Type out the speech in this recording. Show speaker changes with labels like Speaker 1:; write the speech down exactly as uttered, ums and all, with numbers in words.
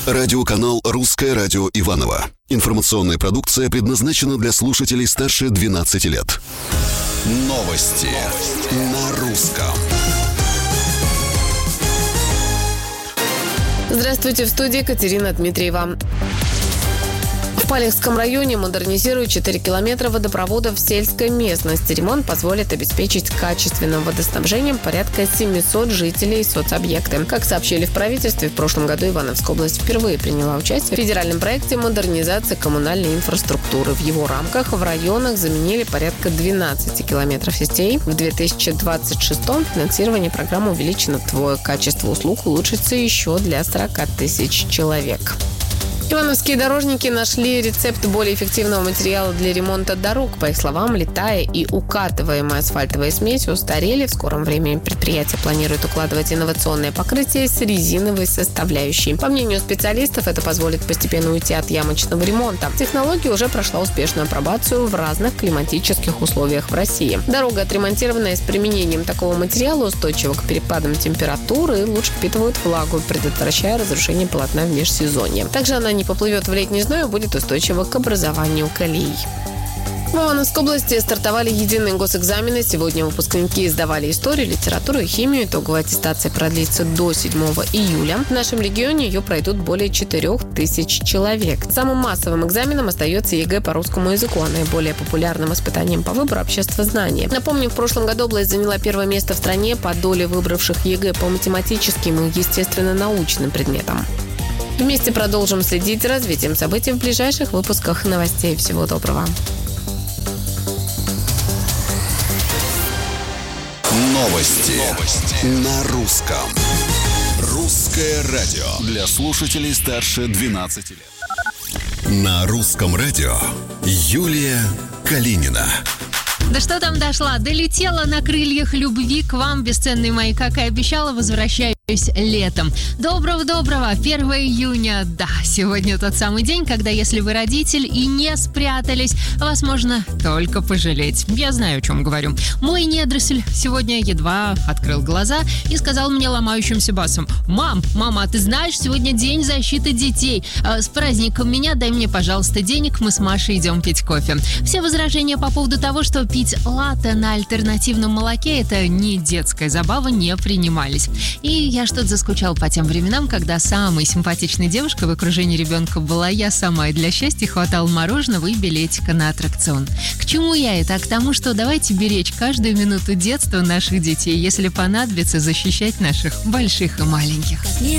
Speaker 1: Радиоканал «Русское радио Иваново». Информационная продукция предназначена для слушателей старше двенадцати лет. Новости на русском.
Speaker 2: Здравствуйте, в студии Катерина Дмитриева. В Палехском районе модернизируют четыре километра водопровода в сельской местности. Ремонт позволит обеспечить качественным водоснабжением порядка семисот жителей и соцобъекты. Как сообщили в правительстве, в прошлом году Ивановская область впервые приняла участие в федеральном проекте модернизации коммунальной инфраструктуры. В его рамках в районах заменили порядка двенадцати километров сетей. В две тысячи двадцать шестом финансирование программы увеличено вдвое. Качество услуг улучшится еще для сорока тысяч человек. Ивановские дорожники нашли рецепт более эффективного материала для ремонта дорог. По их словам, литая и укатываемая асфальтовая смесь устарели. В скором времени предприятие планирует укладывать инновационное покрытие с резиновой составляющей. По мнению специалистов, это позволит постепенно уйти от ямочного ремонта. Технология уже прошла успешную апробацию в разных климатических условиях в России. Дорога, отремонтированная с применением такого материала, устойчива к перепадам температуры и лучше впитывает влагу, предотвращая разрушение полотна в межсезонье. Также она не поплывет в летний зной и будет устойчива к образованию колей. В Ивановской области стартовали единые госэкзамены. Сегодня выпускники сдавали историю, литературу и химию. Итоговая аттестация продлится до седьмого июля. В нашем регионе ее пройдут более четырех тысяч человек. Самым массовым экзаменом остается ЕГЭ по русскому языку, а наиболее популярным испытанием по выбору – обществознание. Напомню, в прошлом году область заняла первое место в стране по доле выбравших ЕГЭ по математическим и естественно-научным предметам. Вместе продолжим следить за развитием событий в ближайших выпусках новостей. Всего доброго.
Speaker 1: Новости, Новости. На русском. Русское радио для слушателей старше двенадцати лет. На русском радио Юлия Калинина.
Speaker 3: Да что там дошла? Долетела на крыльях любви к вам, бесценные мои, как и обещала, возвращаюсь летом. Доброго-доброго, первого июня. Да, сегодня тот самый день, когда, если вы родитель и не спрятались, вас можно только пожалеть. Я знаю, о чем говорю. Мой недоросль сегодня едва открыл глаза и сказал мне ломающимся басом: «Мам, мама, а ты знаешь, сегодня день защиты детей. С праздником меня, дай мне, пожалуйста, денег, мы с Машей идем пить кофе». Все возражения по поводу того, что пить латте на альтернативном молоке – это не детская забава, не принимались. И я что-то заскучала по тем временам, когда самой симпатичной девушкой в окружении ребенка была я сама, и для счастья хватало мороженого и билетика на аттракцион. К чему я это? А к тому, что давайте беречь каждую минуту детства наших детей, если понадобится защищать наших больших и маленьких.